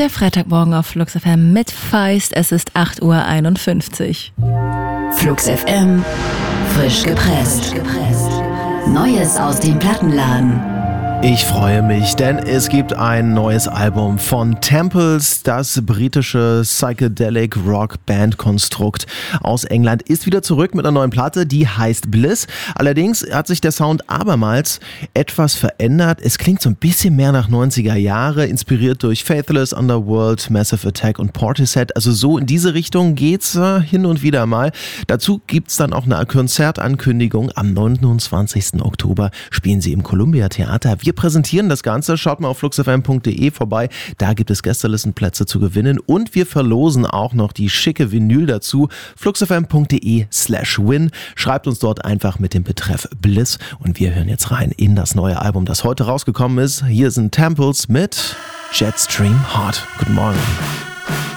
der Freitagmorgen auf Flux FM mit Feist. Es ist 8:51 Uhr. Flux FM, frisch gepresst. Neues aus dem Plattenladen. Ich freue mich, denn es gibt ein neues Album von Temples. Das britische Psychedelic Rock Band Konstrukt aus England ist wieder zurück mit einer neuen Platte, die heißt Bliss. Allerdings hat sich der Sound abermals etwas verändert. Es klingt so ein bisschen mehr nach 90er Jahre, inspiriert durch Faithless, Underworld, Massive Attack und Portishead. Also so in diese Richtung geht's hin und wieder mal. Dazu gibt's dann auch eine Konzertankündigung. Am 29. Oktober spielen sie im Columbia Theater. Wir präsentieren das Ganze. Schaut mal auf fluxfm.de vorbei. Da gibt es Gästelistenplätze zu gewinnen und wir verlosen auch noch die schicke Vinyl dazu. fluxfm.de/win. Schreibt uns dort einfach mit dem Betreff Bliss und wir hören jetzt rein in das neue Album, das heute rausgekommen ist. Hier sind Temples mit Jetstream Heart. Guten Morgen.